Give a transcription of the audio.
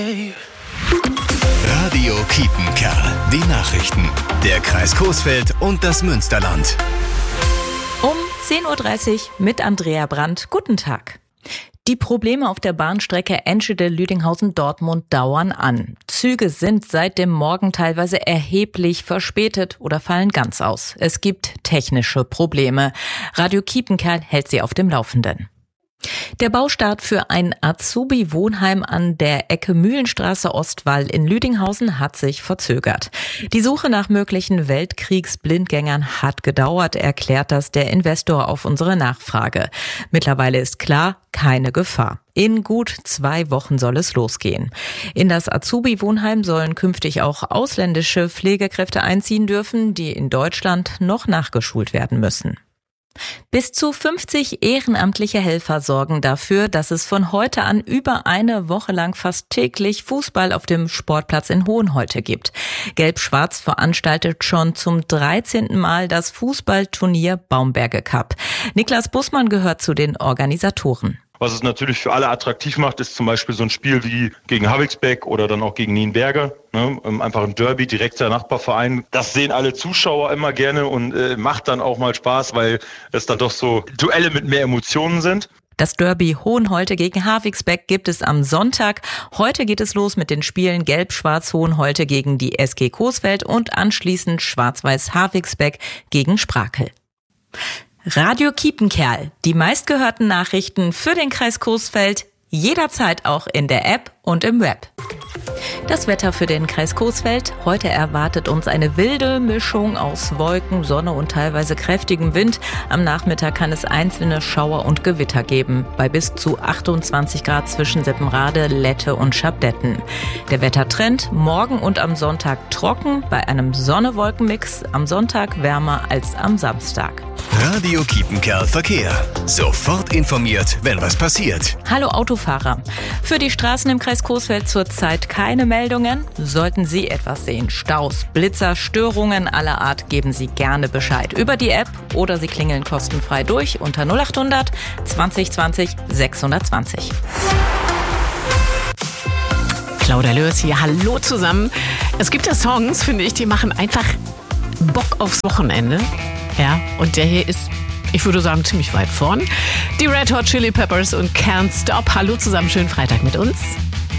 Radio Kiepenkerl. Die Nachrichten. Der Kreis Coesfeld und das Münsterland. Um 10.30 Uhr mit Andrea Brandt. Guten Tag. Die Probleme auf der Bahnstrecke Enschede-Lüdinghausen-Dortmund dauern an. Züge sind seit dem Morgen teilweise erheblich verspätet oder fallen ganz aus. Es gibt technische Probleme. Radio Kiepenkerl hält sie auf dem Laufenden. Der Baustart für ein Azubi-Wohnheim an der Ecke Mühlenstraße-Ostwall in Lüdinghausen hat sich verzögert. Die Suche nach möglichen Weltkriegsblindgängern hat gedauert, erklärt das der Investor auf unsere Nachfrage. Mittlerweile ist klar, keine Gefahr. In gut 2 Wochen soll es losgehen. In das Azubi-Wohnheim sollen künftig auch ausländische Pflegekräfte einziehen dürfen, die in Deutschland noch nachgeschult werden müssen. Bis zu 50 ehrenamtliche Helfer sorgen dafür, dass es von heute an über eine Woche lang fast täglich Fußball auf dem Sportplatz in Hohenholte gibt. Gelb-Schwarz veranstaltet schon zum 13. Mal das Fußballturnier Baumberge Cup. Niklas Bussmann gehört zu den Organisatoren. Was es natürlich für alle attraktiv macht, ist zum Beispiel so ein Spiel wie gegen Havixbeck oder dann auch gegen Nienberge. Einfach ein Derby, direkter Nachbarverein. Das sehen alle Zuschauer immer gerne und macht dann auch mal Spaß, weil es dann doch so Duelle mit mehr Emotionen sind. Das Derby Hohenholte gegen Havixbeck gibt es am Sonntag. Heute geht es los mit den Spielen Gelb-Schwarz Hohenholte gegen die SG Coesfeld und anschließend Schwarz-Weiß Havixbeck gegen Sprakel. Radio Kiepenkerl, die meistgehörten Nachrichten für den Kreis Coesfeld, jederzeit auch in der App und im Web. Das Wetter für den Kreis Coesfeld. Heute erwartet uns eine wilde Mischung aus Wolken, Sonne und teilweise kräftigem Wind. Am Nachmittag kann es einzelne Schauer und Gewitter geben, bei bis zu 28 Grad zwischen Seppenrade, Lette und Schabdetten. Der Wettertrend: morgen und am Sonntag trocken, bei einem Sonne-Wolken-Mix, am Sonntag wärmer als am Samstag. Radio Kiepenkerl Verkehr. Sofort informiert, wenn was passiert. Hallo Autofahrer. Für die Straßen im Kreis Coesfeld zurzeit keine Meldungen. Sollten Sie etwas sehen, Staus, Blitzer, Störungen aller Art, geben Sie gerne Bescheid über die App oder Sie klingeln kostenfrei durch unter 0800 20 20 620. Claudia Lörs hier, hallo zusammen. Es gibt ja Songs, finde ich, die machen einfach Bock aufs Wochenende. Ja, und der hier ist, ich würde sagen, ziemlich weit vorn. Die Red Hot Chili Peppers und Can't Stop. Hallo zusammen, schönen Freitag mit uns.